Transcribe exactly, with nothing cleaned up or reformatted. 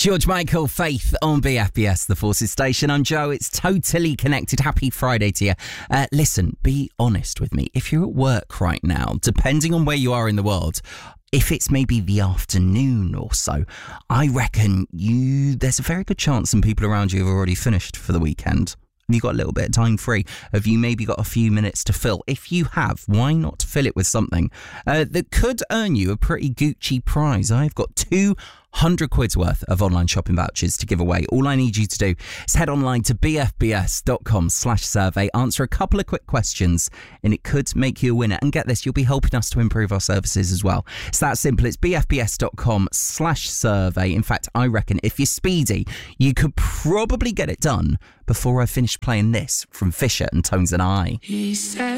George Michael, Faith on B F B S, the Forces Station. I'm Joe. It's totally connected. Happy Friday to you. Uh, listen, be honest with me. If you're at work right now, depending on where you are in the world, if it's maybe the afternoon or so, I reckon you there's a very good chance some people around you have already finished for the weekend. You've got a little bit of time free. Have you maybe got a few minutes to fill? If you have, why not fill it with something uh, that could earn you a pretty Gucci prize? I've got two hundred quid's worth of online shopping vouchers to give away. All I need you to do is head online to bfbs.com slash survey, answer a couple of quick questions, and it could make you a winner. And get this, you'll be helping us to improve our services as well. It's that simple. It's bfbs.com slash survey. In fact, I reckon if you're speedy, you could probably get it done before I finish playing this from Fisher and Tones and I. He said